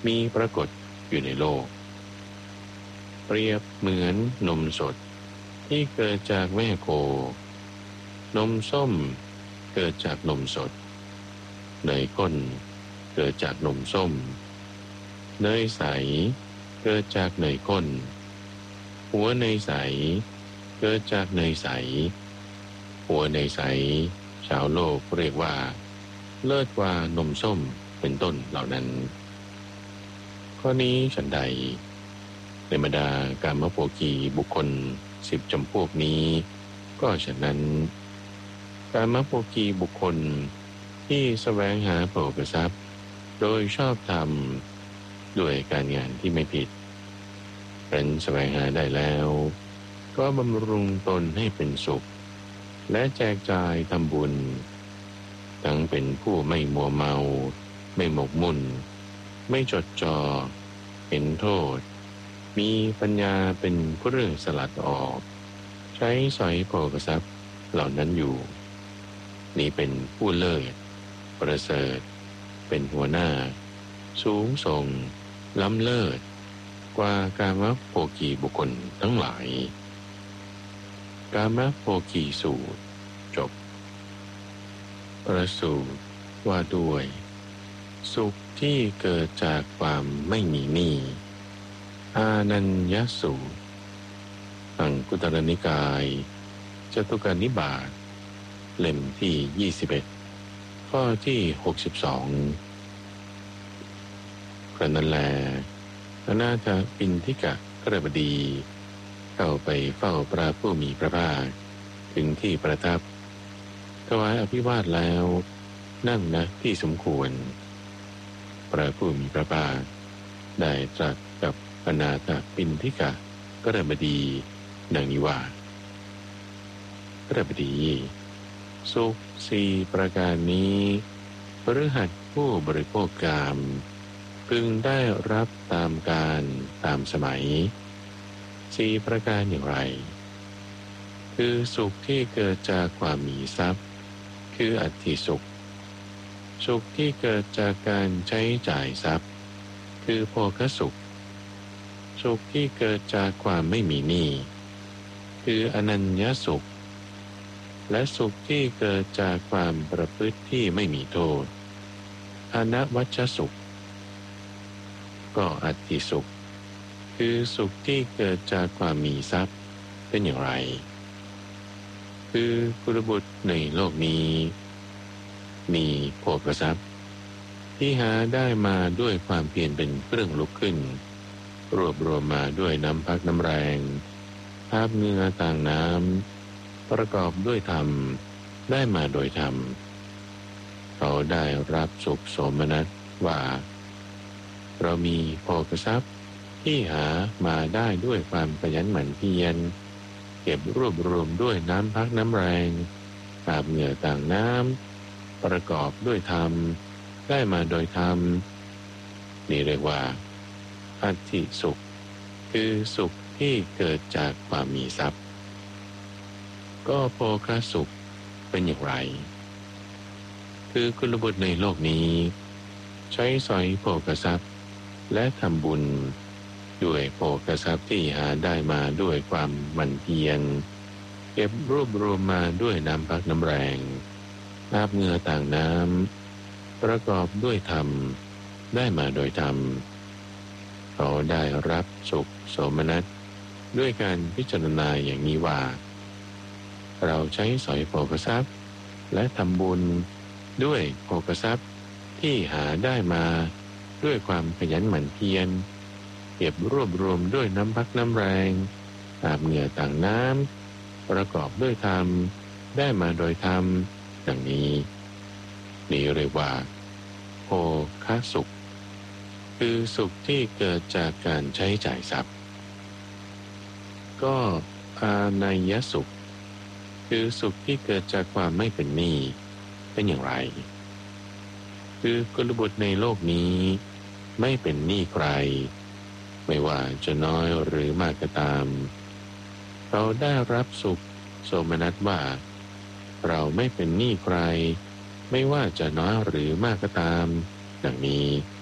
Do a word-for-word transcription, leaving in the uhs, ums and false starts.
มีปรากฏอยู่ในโลกเปรียบเหมือนนมสดที่เกิดจากแม่โคนมส้มเกิดจากนมสดเนยข้นเกิดจากนมส้มเนยใสเกิดจากเนยข้นหัวเนยใสเกิดจากเนยใสหัวเนยใสชาวโลกเรียกว่าเลิศกว่านมส้มเป็นต้นเหล่านั้นข้อนี้ฉันใดในบรรดากามโภคีบุคคลสิบจำพวกนี้ก็ฉะนั้นกามโภคีบุคคลที่แสวงหาโภคทรัพย์โดยชอบธรรมด้วยการงานที่ไม่ผิดเป็นแสวงหาได้แล้วก็บำรุงตนให้เป็นสุขและแจกจ่ายทำบุญทั้งเป็นผู้ไม่มัวเมาไม่หมกมุ่นไม่จดจ่อเห็นโทษมีปัญญาเป็นเครื่องสลัดออกใช้สอยโภคทรัพย์เหล่านั้นอยู่นี่เป็นผู้เลิศประเสริฐเป็นหัวหน้าสูงส่งล้ำเลิศกว่ากามโภคีบุคคลทั้งหลายกามโภคีสูตรจบประสูตรว่าด้วยสุขที่เกิดจากความไม่มีหนี้อานัญญสูตรอังคุตรนิกายจตุกนิบาตเล่มที่ยี่สิบเอ็ดข้อที่หกสิบสองครั้นนั้นแลอนาถปิณฑิกกฤบดีเข้าไปเฝ้าพระผู้มีพระภาคถึงที่ประทับถวายอภิวาทแล้วนั่งณที่สมควรพระผู้มีพระภาคได้ตรัสกับอนาถปิณฑิกกฤบดีดังนี้ว่ากฤบดีสุขสี่ประการนี้พฤหัสผู้บริโภคกามพึงได้รับตามการตามสมัยสี่ประการอย่างไรคือสุขที่เกิดจากความมีทรัพย์คืออัตถิสุขสุขที่เกิดจากการใช้จ่ายทรัพย์คือโภคสุขสุขที่เกิดจากความไม่มีหนี้คืออนัญญสุขและสุขที่เกิดจากความประพฤติที่ไม่มีโทษอนวัชชสุขก็อัตติสุขคือสุขที่เกิดจากความมีทรัพย์เป็นอย่างไรคือกุลบุตรในโลกนี้มีโภคทรัพย์ที่หาได้มาด้วยความเพียรเป็นเครื่องลุกขึ้นรวบรวมมาด้วยน้ำพักน้ำแรงภาพเนื้อต่างน้ำประกอบด้วยธรรมได้มาโดยธรรมเขาได้รับสุขโสมนัสว่าเรามีโภคทรัพย์ที่หามาได้ด้วยความขยันหมั่นเพียรเก็บรวบรวมด้วยน้ำพักน้ำแรงอาบเหงื่อต่างน้ำประกอบด้วยธรรมได้มาโดยธรรมนี่เรียกว่าอัตถิสุขคือสุขที่เกิดจากความมีทรัพย์ก็โภคสุขเป็นอย่างไรคือกุลบุตรในโลกนี้ใช้สอยโภคทรัพย์และทำบุญด้วยโภคทรัพย์ที่หาได้มาด้วยความหมั่นเพียรเก็บรวบรวมมาด้วยน้ำพักน้ำแรงอาบเหงื่อต่างน้ำประกอบด้วยธรรมได้มาโดยธรรมเขาได้รับสุขโสมนัสด้วยการพิจารณาอย่างนี้ว่าเราใช้สอยโภคทรัพย์และทำบุญด้วยโภคทรัพย์ที่หาได้มาด้วยความขยันหมั่นเพียรเก็บรวบรวมด้วยน้ำพักน้ำแรงอาบเหงื่อต่างน้ำประกอบด้วยธรรมได้มาโดยธรรมดังนี้นี่เรียกว่าโภคสุขคือสุขที่เกิดจากการใช้จ่ายทรัพย์ก็อานัญญสุขคือสุขที่เกิดจากความไม่เป็นหนี้เป็นอย่างไรคือกุลบุตรในโลกนี้ไม่เป็นหนี้ใครไม่ว่าจะน้อยหรือมากก็ตามเราได้รับสุขโสมนัสว่าเราไม่เป็นหนี้ใครไม่ว่าจะน้อยหรือมากก็ตามดังนี้